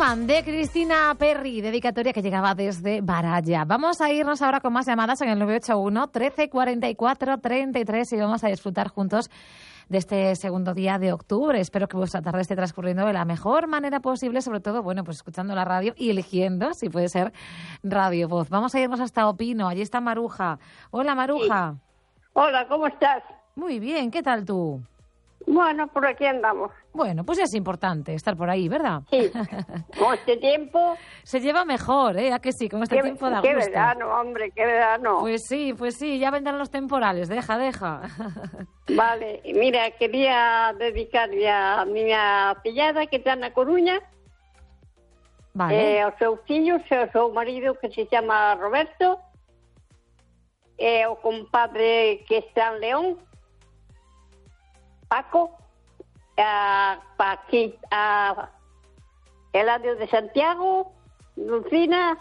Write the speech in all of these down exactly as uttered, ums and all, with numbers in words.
Human, de Cristina Perry, dedicatoria que llegaba desde Baralla. Vamos a irnos ahora con más llamadas en el nueve ocho uno, trece, cuarenta y cuatro, treinta y tres y vamos a disfrutar juntos de este segundo día de octubre. Espero que vuestra tarde esté transcurriendo de la mejor manera posible, sobre todo, bueno, pues escuchando la radio y eligiendo, si puede ser, Radio Voz. Vamos a irnos hasta Opino, allí está Maruja. Hola, Maruja. Sí. Hola, ¿cómo estás? Muy bien, ¿qué tal tú? Bueno, por aquí andamos. Bueno, pues es importante estar por ahí, ¿verdad? Sí, con este tiempo... Se lleva mejor, ¿eh? ¿A que sí? Con este qué, tiempo da qué gusto. verano, hombre, qué verano. Pues sí, pues sí, ya vendrán los temporales, deja, deja. Vale, mira, quería dedicarle a mi pillada que está na Coruña, Vale. eh, aos seus fillos e ao seu marido que se chama Roberto, e o compadre que está en León, Paco, a Paqui, a Eladio de Santiago, Lucina,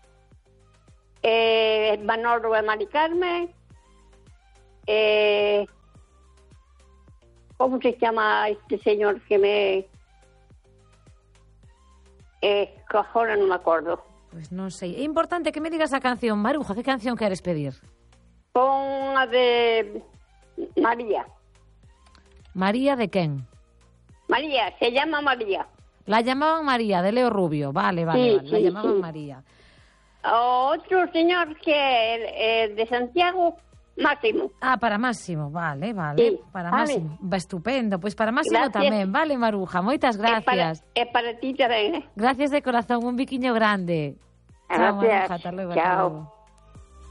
eh, Manolo e Mari Carmen, eh, ¿cómo se llama este señor que me... Eh, ahora no me acuerdo. Pues no sé. Es importante que me digas la canción, Maruja. ¿Qué canción quieres pedir? Con la de María. María de Ken. María, se llama María. La llamaban María, de Leo Rubio. Vale, vale, Sí, vale. La sí, llamaban sí. María. Otro señor que eh, de Santiago, Máximo. Ah, para Máximo, vale, vale. Sí, para vale. Máximo. Va estupendo. Pues para Máximo Gracias. tamén. Vale, Maruja. Moitas gracias. Es para, es para ti también, ¿eh? Gracias de corazón. Un biquiño grande. Chao, Gracias. Maruja. Hasta luego. Hasta Chao. luego.